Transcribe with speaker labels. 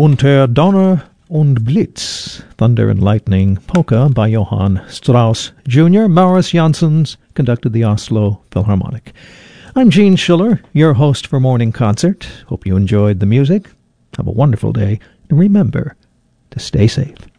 Speaker 1: Unter Donner und Blitz, Thunder and Lightning, polka by Johann Strauss Jr. Maurus Janssens conducted the Oslo Philharmonic. I'm Gene Schiller, your host for Morning Concert. Hope you enjoyed the music. Have a wonderful day, and remember to stay safe.